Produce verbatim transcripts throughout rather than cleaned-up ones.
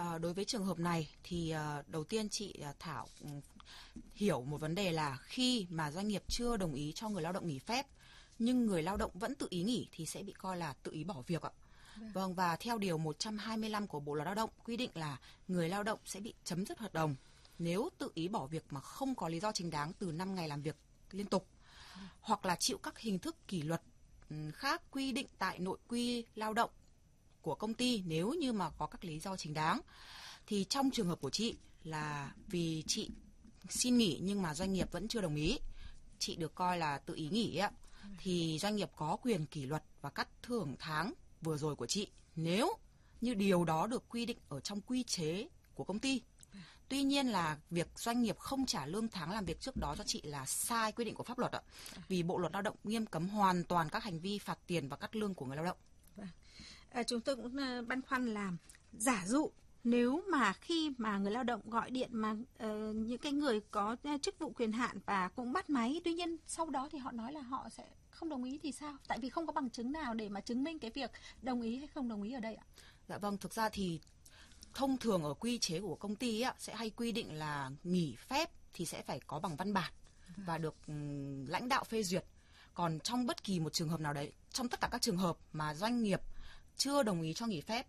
À, đối với trường hợp này thì uh, đầu tiên chị uh, Thảo um, hiểu một vấn đề là khi mà doanh nghiệp chưa đồng ý cho người lao động nghỉ phép nhưng người lao động vẫn tự ý nghỉ thì sẽ bị coi là tự ý bỏ việc ạ. Vâng. vâng, và theo điều một trăm hai mươi lăm của Bộ Luật Lao động quy định là người lao động sẽ bị chấm dứt hợp đồng nếu tự ý bỏ việc mà không có lý do chính đáng từ năm ngày làm việc liên tục, ừ. hoặc là chịu các hình thức kỷ luật khác quy định tại nội quy lao động của công ty nếu như mà có các lý do chính đáng. Thì trong trường hợp của chị là vì chị xin nghỉ nhưng mà doanh nghiệp vẫn chưa đồng ý, chị được coi là tự ý nghỉ ạ, thì doanh nghiệp có quyền kỷ luật và cắt thưởng tháng vừa rồi của chị nếu như điều đó được quy định ở trong quy chế của công ty. Tuy nhiên là việc doanh nghiệp không trả lương tháng làm việc trước đó cho chị là sai quy định của pháp luật ạ. Vì Bộ Luật Lao động nghiêm cấm hoàn toàn các hành vi phạt tiền và cắt lương của người lao động. Vâng. À, chúng tôi cũng uh, băn khoăn là giả dụ nếu mà khi mà người lao động gọi điện mà uh, những cái người có uh, chức vụ quyền hạn và cũng bắt máy, tuy nhiên sau đó thì họ nói là họ sẽ không đồng ý thì sao? Tại vì không có bằng chứng nào để mà chứng minh cái việc đồng ý hay không đồng ý ở đây ạ. Dạ vâng, thực ra thì thông thường ở quy chế của công ty á, sẽ hay quy định là nghỉ phép thì sẽ phải có bằng văn bản và được um, lãnh đạo phê duyệt. Còn trong bất kỳ một trường hợp nào đấy, trong tất cả các trường hợp mà doanh nghiệp chưa đồng ý cho nghỉ phép,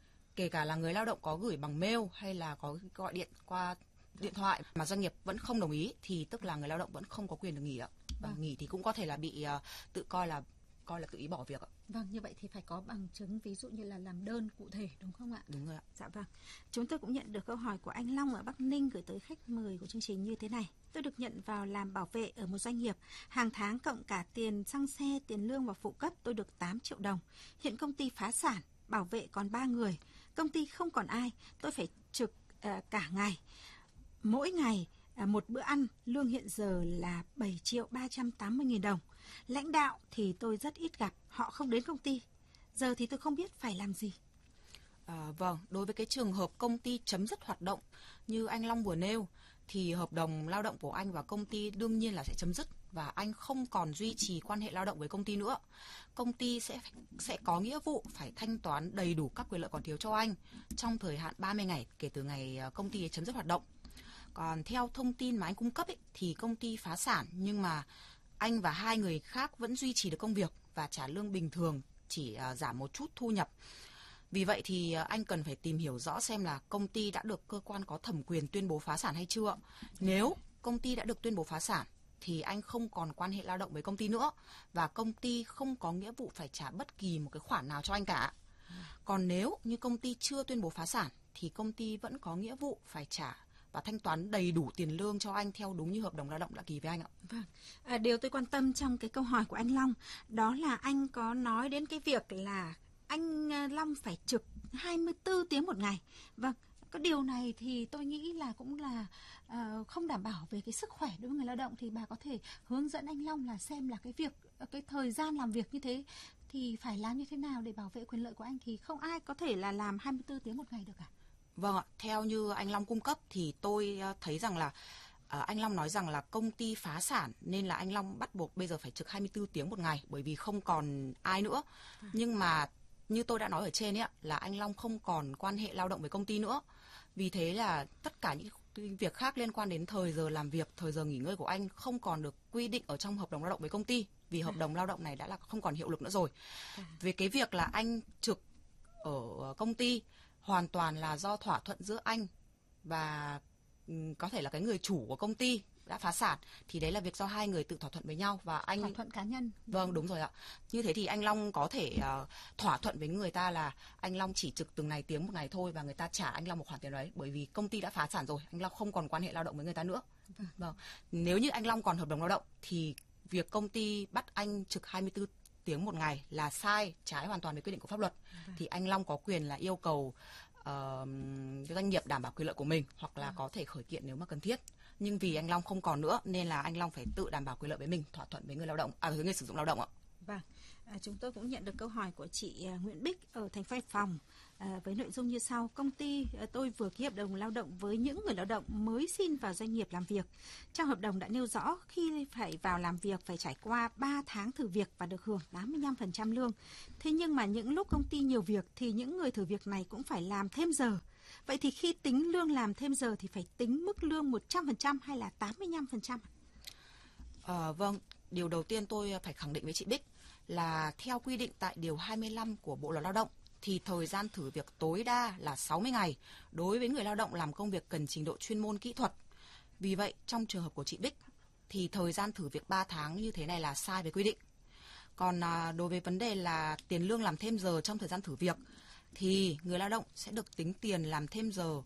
kể cả là người lao động có gửi bằng mail hay là có gọi điện qua điện thoại mà doanh nghiệp vẫn không đồng ý thì tức là người lao động vẫn không có quyền được nghỉ ạ. Và vâng. nghỉ thì cũng có thể là bị uh, tự coi là coi là tự ý bỏ việc ạ. Vâng, như vậy thì phải có bằng chứng, ví dụ như là làm đơn cụ thể, đúng không ạ? Đúng rồi ạ. Dạ vâng. Chúng tôi cũng nhận được câu hỏi của anh Long ở Bắc Ninh gửi tới khách mời của chương trình như thế này. Tôi được nhận vào làm bảo vệ ở một doanh nghiệp. Hàng tháng cộng cả tiền xăng xe, tiền lương và phụ cấp tôi được tám triệu đồng. Hiện công ty phá sản, bảo vệ còn ba người. Công ty không còn ai, tôi phải trực uh, cả ngày. Mỗi ngày À, một bữa ăn, lương hiện giờ là bảy triệu ba trăm tám mươi nghìn đồng. Lãnh đạo thì tôi rất ít gặp, họ không đến công ty. Giờ thì tôi không biết phải làm gì. À, vâng, đối với cái trường hợp công ty chấm dứt hoạt động như anh Long vừa nêu, thì hợp đồng lao động của anh và công ty đương nhiên là sẽ chấm dứt và anh không còn duy trì quan hệ lao động với công ty nữa. Công ty sẽ sẽ có nghĩa vụ phải thanh toán đầy đủ các quyền lợi còn thiếu cho anh trong thời hạn ba mươi ngày kể từ ngày công ty chấm dứt hoạt động. Còn theo thông tin mà anh cung cấp ấy, thì công ty phá sản nhưng mà anh và hai người khác vẫn duy trì được công việc và trả lương bình thường, chỉ uh, giảm một chút thu nhập. Vì vậy thì uh, anh cần phải tìm hiểu rõ xem là công ty đã được cơ quan có thẩm quyền tuyên bố phá sản hay chưa. Nếu công ty đã được tuyên bố phá sản thì anh không còn quan hệ lao động với công ty nữa và công ty không có nghĩa vụ phải trả bất kỳ một cái khoản nào cho anh cả. Còn nếu như công ty chưa tuyên bố phá sản thì công ty vẫn có nghĩa vụ phải trả và thanh toán đầy đủ tiền lương cho anh theo đúng như hợp đồng lao động đã ký với anh ạ. Vâng. À, điều tôi quan tâm trong cái câu hỏi của anh Long đó là anh có nói đến cái việc là anh Long phải trực hai mươi tư tiếng một ngày. Vâng. Cái điều này thì tôi nghĩ là cũng là uh, không đảm bảo về cái sức khỏe đối với người lao động, thì bà có thể hướng dẫn anh Long là xem là cái việc cái thời gian làm việc như thế thì phải làm như thế nào để bảo vệ quyền lợi của anh, thì không ai có thể là làm hai mươi tư tiếng một ngày được cả. Vâng ạ, theo như anh Long cung cấp thì tôi thấy rằng là uh, anh Long nói rằng là công ty phá sản nên là anh Long bắt buộc bây giờ phải trực hai mươi tư tiếng một ngày bởi vì không còn ai nữa. À. Nhưng mà như tôi đã nói ở trên ấy là anh Long không còn quan hệ lao động với công ty nữa. Vì thế là tất cả những việc khác liên quan đến thời giờ làm việc, thời giờ nghỉ ngơi của anh không còn được quy định ở trong hợp đồng lao động với công ty, vì hợp đồng lao động này đã là không còn hiệu lực nữa rồi. À. Về cái việc là anh trực ở công ty hoàn toàn là do thỏa thuận giữa anh và có thể là cái người chủ của công ty đã phá sản, thì đấy là việc do hai người tự thỏa thuận với nhau và anh thỏa thuận cá nhân. Vâng, đúng rồi ạ. Như thế thì anh Long có thể uh, thỏa thuận với người ta là anh Long chỉ trực từng này tiếng một ngày thôi và người ta trả anh Long một khoản tiền đấy, bởi vì công ty đã phá sản rồi, anh Long không còn quan hệ lao động với người ta nữa. Vâng. Vâng. Nếu như anh Long còn hợp đồng lao động thì việc công ty bắt anh trực hai mươi tư tiếng một ngày là sai, trái hoàn toàn với quy định của pháp luật. Vâng. Thì anh Long có quyền là yêu cầu uh, doanh nghiệp đảm bảo quyền lợi của mình hoặc là vâng. có thể khởi kiện nếu mà cần thiết. Nhưng vì anh Long không còn nữa nên là anh Long phải tự đảm bảo quyền lợi với mình, thỏa thuận với người lao động, à với người sử dụng lao động ạ. Vâng, à, chúng tôi cũng nhận được câu hỏi của chị uh, Nguyễn Bích ở thành phố Hải Phòng uh, với nội dung như sau: công ty uh, tôi vừa ký hợp đồng lao động với những người lao động mới xin vào doanh nghiệp làm việc. Trong hợp đồng đã nêu rõ khi phải vào làm việc phải trải qua ba tháng thử việc và được hưởng tám mươi lăm phần trăm lương. Thế nhưng mà những lúc công ty nhiều việc thì những người thử việc này cũng phải làm thêm giờ. Vậy thì khi tính lương làm thêm giờ thì phải tính mức lương một trăm phần trăm hay là tám mươi lăm phần trăm? À, vâng, điều đầu tiên tôi phải khẳng định với chị Bích là theo quy định tại điều hai mươi lăm của Bộ Luật Lao động thì thời gian thử việc tối đa là sáu mươi ngày đối với người lao động làm công việc cần trình độ chuyên môn kỹ thuật. Vì vậy, trong trường hợp của chị Bích thì thời gian thử việc ba tháng như thế này là sai với quy định. Còn à, đối với vấn đề là tiền lương làm thêm giờ trong thời gian thử việc thì người lao động sẽ được tính tiền làm thêm giờ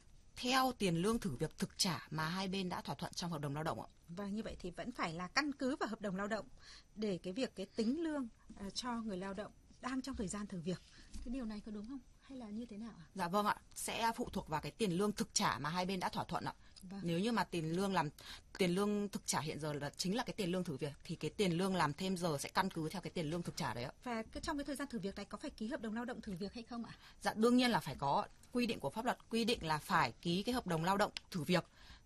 theo tiền lương thử việc thực trả mà hai bên đã thỏa thuận trong hợp đồng lao động ạ. Vâng, như vậy thì vẫn phải là căn cứ vào hợp đồng lao động để cái việc cái tính lương uh, cho người lao động đang trong thời gian thử việc. Cái điều này có đúng không? Hay là như thế nào ạ? Dạ vâng ạ, sẽ phụ thuộc vào cái tiền lương thực trả mà hai bên đã thỏa thuận ạ. Vâng. Nếu như mà tiền lương làm tiền lương thực trả hiện giờ là chính là cái tiền lương thử việc thì cái tiền lương làm thêm giờ sẽ căn cứ theo cái tiền lương thực trả đấy ạ. Và cái, trong cái thời gian thử việc này có phải ký hợp đồng lao động thử việc hay không ạ? Dạ đương nhiên là phải có. Quy định của pháp luật quy định là phải ký cái hợp đồng lao động thử việc.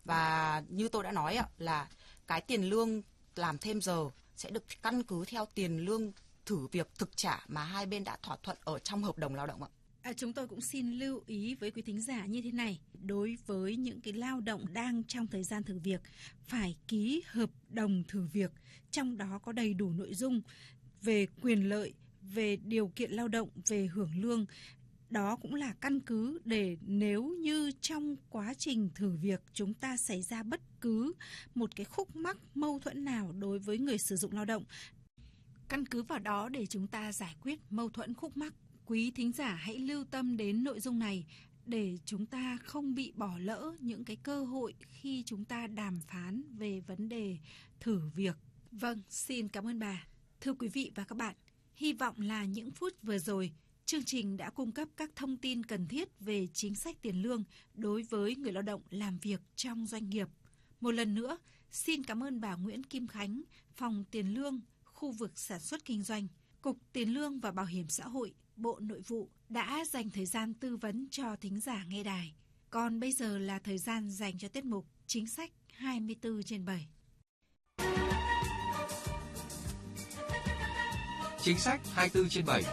Và như tôi đã nói ạ, là cái tiền lương làm thêm giờ sẽ được căn cứ theo tiền lương thử việc thực trả mà hai bên đã thỏa thuận ở trong hợp đồng lao động ạ. À, chúng tôi cũng xin lưu ý với quý thính giả như thế này. Đối với những cái lao động đang trong thời gian thử việc, phải ký hợp đồng thử việc, trong đó có đầy đủ nội dung về quyền lợi, về điều kiện lao động, về hưởng lương. Đó cũng là căn cứ để nếu như trong quá trình thử việc chúng ta xảy ra bất cứ một cái khúc mắc mâu thuẫn nào đối với người sử dụng lao động, căn cứ vào đó để chúng ta giải quyết mâu thuẫn khúc mắc. Quý thính giả hãy lưu tâm đến nội dung này để chúng ta không bị bỏ lỡ những cái cơ hội khi chúng ta đàm phán về vấn đề thử việc. Vâng, xin cảm ơn bà. Thưa quý vị và các bạn, hy vọng là những phút vừa rồi, chương trình đã cung cấp các thông tin cần thiết về chính sách tiền lương đối với người lao động làm việc trong doanh nghiệp. Một lần nữa, xin cảm ơn bà Nguyễn Kim Khánh, Phòng Tiền lương, khu vực sản xuất kinh doanh, Cục Tiền lương và Bảo hiểm xã hội, Bộ Nội vụ đã dành thời gian tư vấn cho thính giả nghe đài. Còn bây giờ là thời gian dành cho tiết mục Chính sách hai mươi tư trên bảy. Chính sách hai mươi tư trên bảy.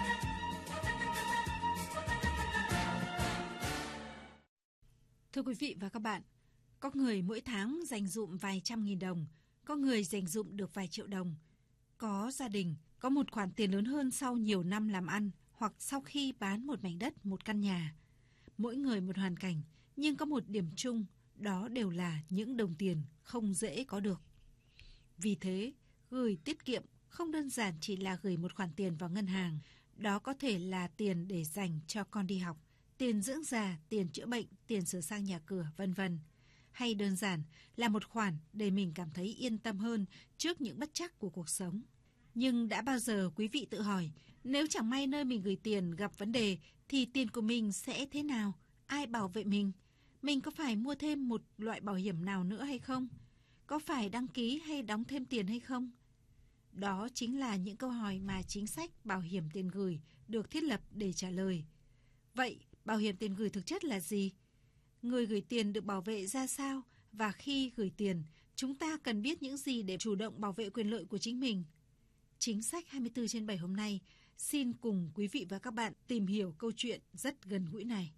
Thưa quý vị và các bạn, có người mỗi tháng dành dụm vài trăm nghìn đồng, có người dành dụm được vài triệu đồng. Có gia đình có một khoản tiền lớn hơn sau nhiều năm làm ăn hoặc sau khi bán một mảnh đất, một căn nhà. Mỗi người một hoàn cảnh, nhưng có một điểm chung, đó đều là những đồng tiền không dễ có được. Vì thế, gửi tiết kiệm không đơn giản chỉ là gửi một khoản tiền vào ngân hàng. Đó có thể là tiền để dành cho con đi học, tiền dưỡng già, tiền chữa bệnh, tiền sửa sang nhà cửa, vân vân. Hay đơn giản là một khoản để mình cảm thấy yên tâm hơn trước những bất trắc của cuộc sống. Nhưng đã bao giờ quý vị tự hỏi, nếu chẳng may nơi mình gửi tiền gặp vấn đề thì tiền của mình sẽ thế nào? Ai bảo vệ mình? Mình có phải mua thêm một loại bảo hiểm nào nữa hay không? Có phải đăng ký hay đóng thêm tiền hay không? Đó chính là những câu hỏi mà chính sách bảo hiểm tiền gửi được thiết lập để trả lời. Vậy, bảo hiểm tiền gửi thực chất là gì? Người gửi tiền được bảo vệ ra sao? Và khi gửi tiền, chúng ta cần biết những gì để chủ động bảo vệ quyền lợi của chính mình? Chính sách hai mươi tư trên bảy hôm nay xin cùng quý vị và các bạn tìm hiểu câu chuyện rất gần gũi này.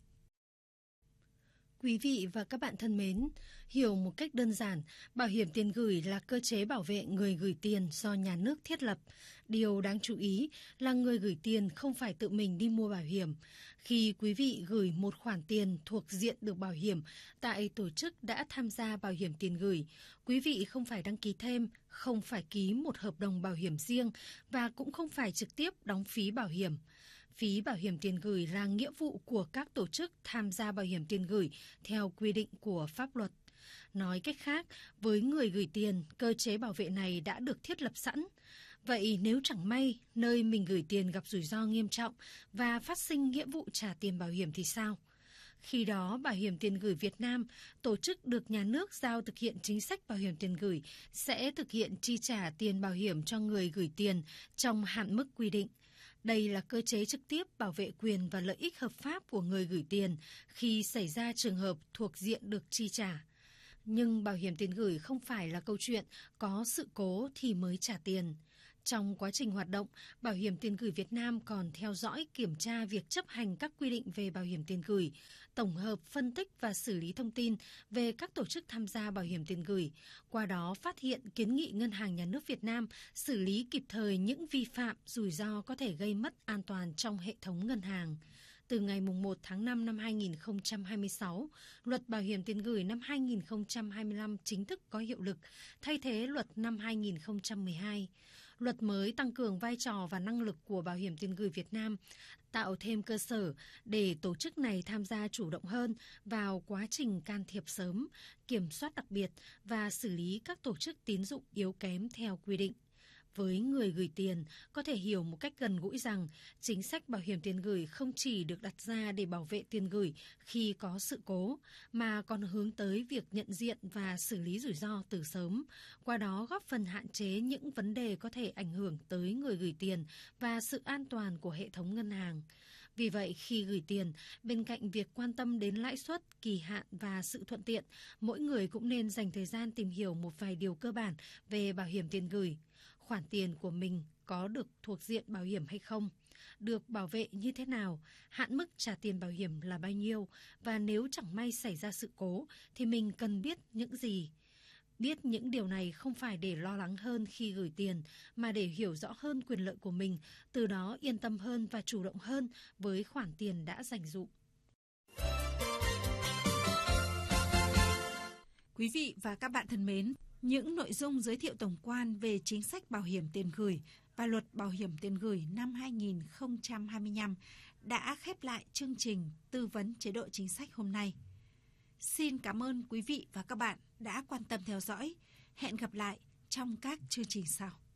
Quý vị và các bạn thân mến, hiểu một cách đơn giản, bảo hiểm tiền gửi là cơ chế bảo vệ người gửi tiền do nhà nước thiết lập. Điều đáng chú ý là người gửi tiền không phải tự mình đi mua bảo hiểm. Khi quý vị gửi một khoản tiền thuộc diện được bảo hiểm tại tổ chức đã tham gia bảo hiểm tiền gửi, quý vị không phải đăng ký thêm, không phải ký một hợp đồng bảo hiểm riêng và cũng không phải trực tiếp đóng phí bảo hiểm. Phí bảo hiểm tiền gửi là nghĩa vụ của các tổ chức tham gia bảo hiểm tiền gửi theo quy định của pháp luật. Nói cách khác, với người gửi tiền, cơ chế bảo vệ này đã được thiết lập sẵn. Vậy nếu chẳng may nơi mình gửi tiền gặp rủi ro nghiêm trọng và phát sinh nghĩa vụ trả tiền bảo hiểm thì sao? Khi đó, Bảo hiểm tiền gửi Việt Nam, tổ chức được nhà nước giao thực hiện chính sách bảo hiểm tiền gửi, sẽ thực hiện chi trả tiền bảo hiểm cho người gửi tiền trong hạn mức quy định. Đây là cơ chế trực tiếp bảo vệ quyền và lợi ích hợp pháp của người gửi tiền khi xảy ra trường hợp thuộc diện được chi trả. Nhưng bảo hiểm tiền gửi không phải là câu chuyện có sự cố thì mới trả tiền. Trong quá trình hoạt động, Bảo hiểm tiền gửi Việt Nam còn theo dõi, kiểm tra việc chấp hành các quy định về bảo hiểm tiền gửi, tổng hợp, phân tích và xử lý thông tin về các tổ chức tham gia bảo hiểm tiền gửi. Qua đó phát hiện, kiến nghị Ngân hàng Nhà nước Việt Nam xử lý kịp thời những vi phạm, rủi ro có thể gây mất an toàn trong hệ thống ngân hàng. Từ ngày mùng một tháng năm năm hai nghìn không trăm hai mươi sáu, Luật Bảo hiểm tiền gửi năm hai nghìn không trăm hai mươi lăm chính thức có hiệu lực, thay thế Luật năm hai nghìn không trăm mười hai. Luật mới tăng cường vai trò và năng lực của Bảo hiểm tiền gửi Việt Nam, tạo thêm cơ sở để tổ chức này tham gia chủ động hơn vào quá trình can thiệp sớm, kiểm soát đặc biệt và xử lý các tổ chức tín dụng yếu kém theo quy định. Với người gửi tiền, có thể hiểu một cách gần gũi rằng chính sách bảo hiểm tiền gửi không chỉ được đặt ra để bảo vệ tiền gửi khi có sự cố, mà còn hướng tới việc nhận diện và xử lý rủi ro từ sớm, qua đó góp phần hạn chế những vấn đề có thể ảnh hưởng tới người gửi tiền và sự an toàn của hệ thống ngân hàng. Vì vậy, khi gửi tiền, bên cạnh việc quan tâm đến lãi suất, kỳ hạn và sự thuận tiện, mỗi người cũng nên dành thời gian tìm hiểu một vài điều cơ bản về bảo hiểm tiền gửi. Khoản tiền của mình có được thuộc diện bảo hiểm hay không? Được bảo vệ như thế nào? Hạn mức trả tiền bảo hiểm là bao nhiêu? Và nếu chẳng may xảy ra sự cố thì mình cần biết những gì? Biết những điều này không phải để lo lắng hơn khi gửi tiền, mà để hiểu rõ hơn quyền lợi của mình, từ đó yên tâm hơn và chủ động hơn với khoản tiền đã dành dụm. Quý vị và các bạn thân mến, những nội dung giới thiệu tổng quan về chính sách bảo hiểm tiền gửi và Luật Bảo hiểm tiền gửi năm hai nghìn không trăm hai mươi lăm đã khép lại chương trình tư vấn chế độ chính sách hôm nay. Xin cảm ơn quý vị và các bạn đã quan tâm theo dõi. Hẹn gặp lại trong các chương trình sau.